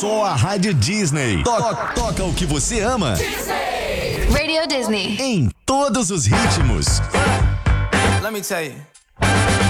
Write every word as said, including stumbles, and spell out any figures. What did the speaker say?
Só a Rádio Disney. Toca, toca o que você ama. Disney. Radio Disney. Em todos os ritmos. Let me tell you.